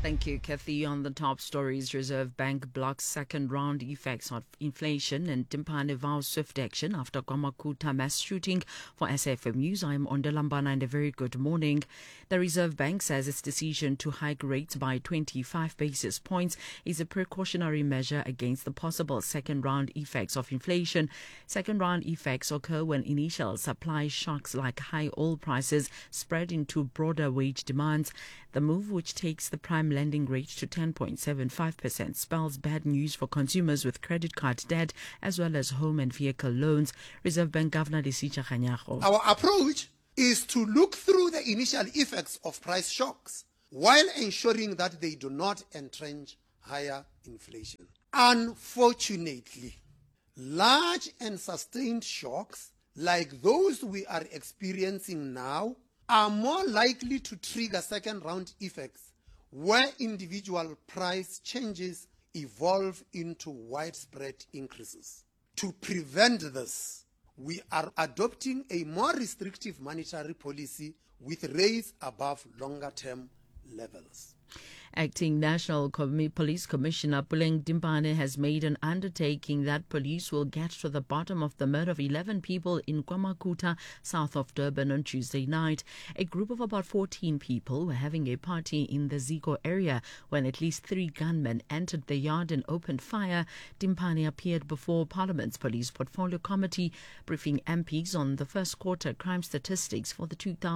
Thank you, Kathy. On the top stories, Reserve Bank blocks second round effects of inflation and Timpane vows swift action after KwaMakuta mass shooting. For SAFM News, I'm Ondelambana and a very good morning. The Reserve Bank says its decision to hike rates by 25 basis points is a precautionary measure against the possible second round effects of inflation. Second round effects occur when initial supply shocks like high oil prices spread into broader wage demands. The move, which takes the prime lending rate to 10.75%, spells bad news for consumers with credit card debt as well as home and vehicle loans. Reserve Bank Governor Lesitsha Kganyago. Our approach is to look through the initial effects of price shocks while ensuring that they do not entrench higher inflation. Unfortunately, large and sustained shocks like those we are experiencing now are more likely to trigger second round effects where individual price changes evolve into widespread increases. To prevent this, we are adopting a more restrictive monetary policy with rates above longer-term levels. Acting National Police Commissioner Puleng Timpane has made an undertaking that police will get to the bottom of the murder of 11 people in KwaMakuta, south of Durban, on Tuesday night. A group of about 14 people were having a party in the Zico area when at least 3 gunmen entered the yard and opened fire. Timpane appeared before Parliament's Police Portfolio Committee, briefing MPs on the first quarter crime statistics for the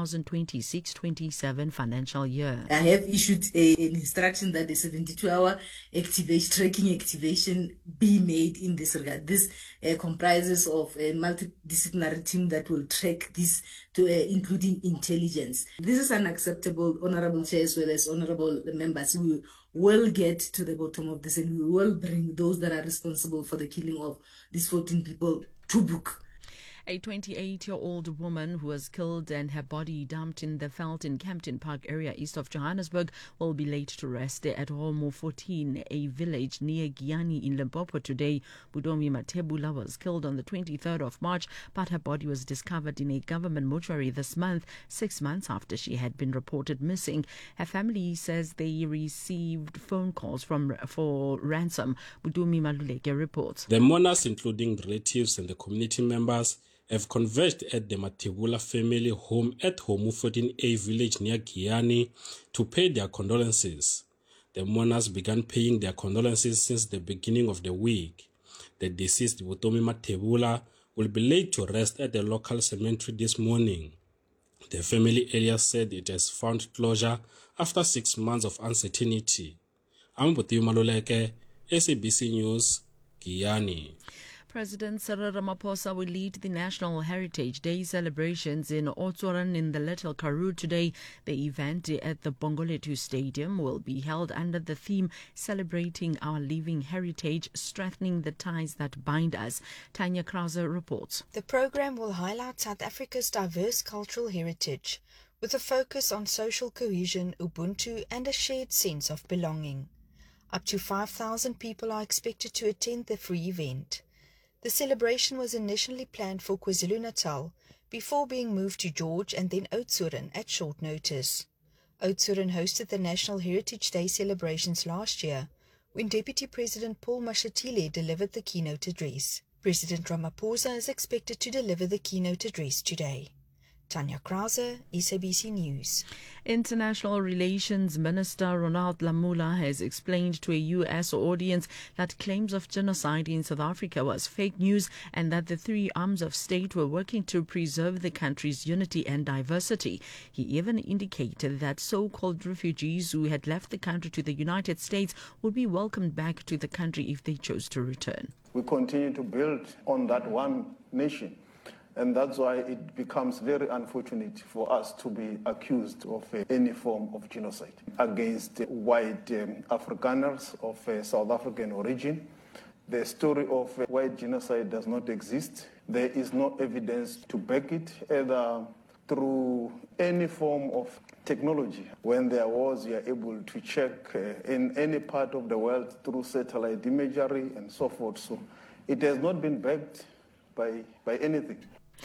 2026-27 financial year. I have issued an instruction that the 72-hour tracking activation be made in this regard. This comprises of a multidisciplinary team that will track this, including intelligence. This is unacceptable, Honourable Chair, as well as Honourable members. We will get to the bottom of this and we will bring those that are responsible for the killing of these 14 people to book. A 28-year-old woman who was killed and her body dumped in the veld in Campton Park area east of Johannesburg will be laid to rest at Homo 14, a village near Giyani in Limpopo today. Budomi Matebula was killed on the 23rd of March, but her body was discovered in a government mortuary this month, 6 months after she had been reported missing. Her family says they received phone calls for ransom. Budomi Maluleke reports. The mourners, including relatives and the community members, have converged at the Matebula family home at Homu 14A village near Giyani to pay their condolences. The mourners began paying their condolences since the beginning of the week. The deceased Butomi Matebula will be laid to rest at the local cemetery this morning. The family earlier said it has found closure after 6 months of uncertainty. I'm Butomi Maluleke, SABC News, Giyani. President Cyril Ramaphosa will lead the National Heritage Day celebrations in Oudtshoorn in the Little Karoo today. The event at the Bongolethu Stadium will be held under the theme Celebrating Our Living Heritage, Strengthening the Ties That Bind Us. Tanya Krause reports. The program will highlight South Africa's diverse cultural heritage with a focus on social cohesion, Ubuntu and a shared sense of belonging. Up to 5,000 people are expected to attend the free event. The celebration was initially planned for KwaZulu-Natal before being moved to George and then Oudtshoorn at short notice. Oudtshoorn hosted the National Heritage Day celebrations last year when Deputy President Paul Mashatile delivered the keynote address. President Ramaphosa is expected to deliver the keynote address today. Tanya Krause, SABC News. International Relations Minister Ronald Lamola has explained to a U.S. audience that claims of genocide in South Africa was fake news and that the 3 arms of state were working to preserve the country's unity and diversity. He even indicated that so-called refugees who had left the country to the United States would be welcomed back to the country if they chose to return. We continue to build on that one nation. And that's why it becomes very unfortunate for us to be accused of any form of genocide against white Afrikaners of South African origin. The story of white genocide does not exist. There is no evidence to back it, either through any form of technology. When there was, you are able to check in any part of the world through satellite imagery and so forth. So it has not been backed by anything.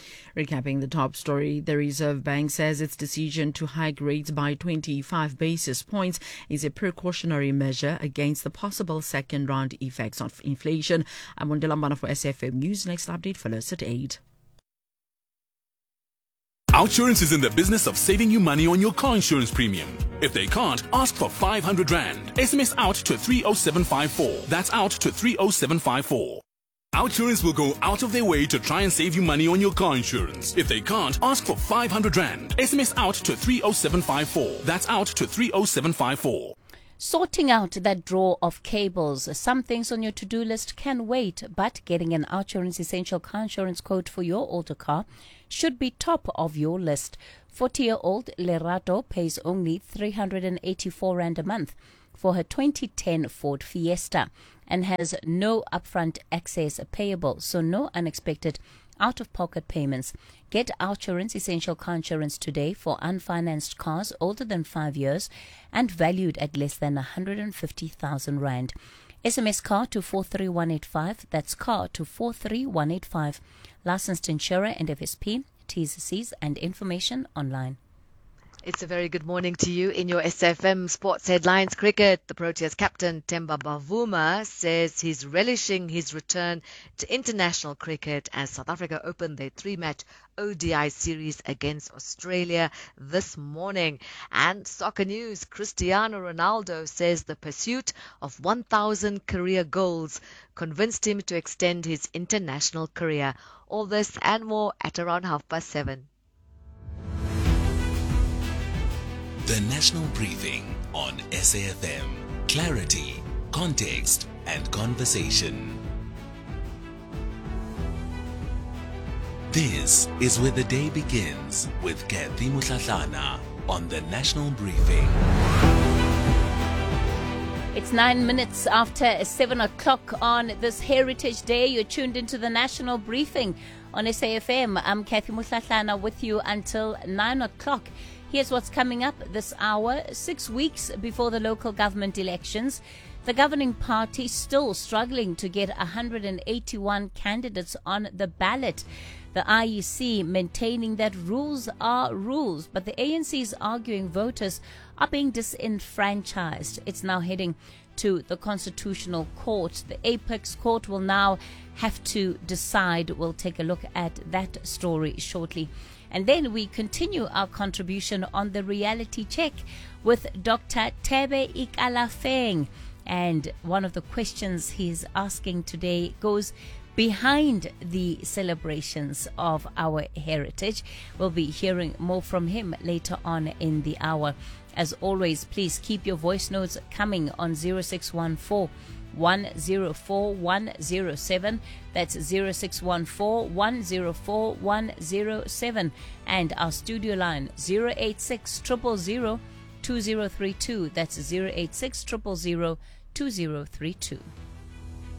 Recapping the top story, the Reserve Bank says its decision to hike rates by 25 basis points is a precautionary measure against the possible second-round effects of inflation. I'm Lambana for SFM News. Next update follows at 8. Outsurance is in the business of saving you money on your car insurance premium. If they can't, ask for 500 Rand. SMS out to 30754. That's out to 30754. Outsurance will go out of their way to try and save you money on your car insurance. If they can't, ask for 500 Rand. SMS out to 30754. That's out to 30754. Sorting out that drawer of cables. Some things on your to-do list can wait, but getting an Outsurance Essential Car Insurance quote for your older car should be top of your list. 40-year-old Lerato pays only 384 Rand a month for her 2010 Ford Fiesta and has no upfront access payable, so no unexpected out-of-pocket payments. Get Outsurance Essential Car Insurance today for unfinanced cars older than 5 years and valued at less than 150,000 Rand. SMS car to 43185. That's car to 43185. Licensed insurer and FSP. T's, C's and information online. It's a very good morning to you. In your SFM Sports Headlines cricket, the Proteas captain Temba Bavuma says he's relishing his return to international cricket as South Africa opened their 3-match ODI series against Australia this morning. And soccer news, Cristiano Ronaldo says the pursuit of 1,000 career goals convinced him to extend his international career. All this and more at around 7:30. The National Briefing on SAFM. Clarity, context, and conversation. This is where the day begins with Kathy Mutlatlana on the National Briefing. It's 9 minutes after 7 o'clock on this Heritage Day. You're tuned into the National Briefing on SAFM. I'm Kathy Mutlatlana with you until 9 o'clock. Here's what's coming up this hour. 6 weeks before the local government elections, the governing party still struggling to get 181 candidates on the ballot. The IEC maintaining that rules are rules, but the ANC is arguing voters are being disenfranchised. It's now heading to the Constitutional Court. The Apex Court will now have to decide. We'll take a look at that story shortly. And then we continue our contribution on the reality check with Dr. Tebe Ikalafeng. And one of the questions he's asking today goes behind the celebrations of our heritage. We'll be hearing more from him later on in the hour. As always, please keep your voice notes coming on 0614 104 107. That's 0614 104 107. And our studio line 086 000 2032. That's 086 000 2032.